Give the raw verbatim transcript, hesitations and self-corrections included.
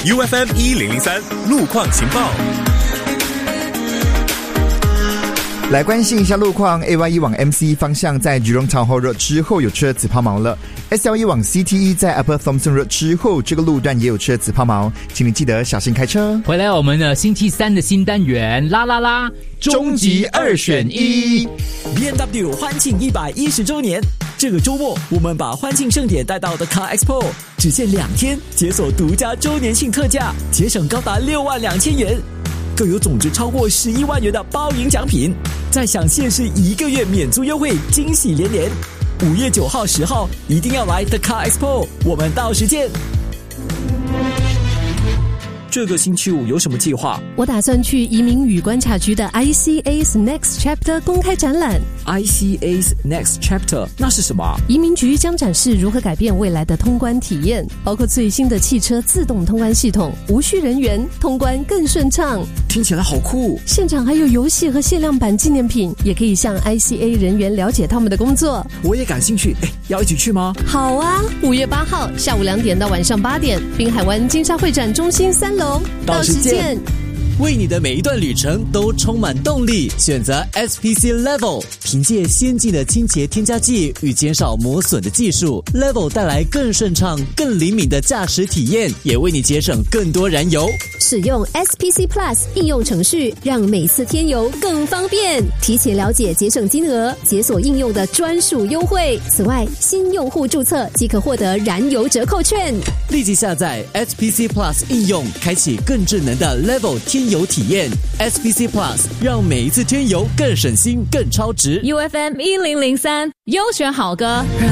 U F M 一零零三路况情报。 来关心一下路况 ，A Y 一往 M C 方向在 Jurong Town Hall Road 之后有车子抛锚了 ；S L 一往 C T E 在 Upper Thomson Road 之后，这个路段也有车子抛锚，请你记得小心开车。 回来我们的星期三的新单元，啦啦啦， 终极二选一 ，B M W 欢庆一百一十周年。这个周末，我们把欢庆盛典带到 The Car Expo， 只限两天，解锁独家周年庆特价，节省高达六万两千元。更有总值超过十一万元的包赢奖品，再享限时一个月免租优惠，惊喜连连。五月九号、十号一定要来 The Car Expo， 我们到时见。这个星期五有什么计划？ 我打算去移民与观察局的 I C A's Next Chapter 公开展览。 I C A's Next Chapter 那是什么？ 移民局将展示如何改变未来的通关体验，包括最新的汽车自动通关系统，无需人员，通关更顺畅。 听起来好酷！ 现场还有游戏和限量版纪念品，也可以向 I C A 人员了解他们的工作。 我也感兴趣，哎，要一起去吗？ 好啊，五月八号下午两点到晚上八点，滨海湾金沙会展中心三楼， 到时见。 为你的每一段旅程都充满动力，选择 S P C Level， 凭借先进的清洁添加剂与减少磨损的技术 ，Level 带来更顺畅、更灵敏的驾驶体验，也为你节省更多燃油。 使用 S P C Plus 应用程序，让每次添油更方便。提前了解节省金额，解锁应用的专属优惠。此外，新用户注册即可获得燃油折扣券。 立即下载 S P C Plus 应用，开启更智能的 Level 添油体验。S P C Plus 让每一次添油更省心、更超值。 U F M 一零零三优选好歌。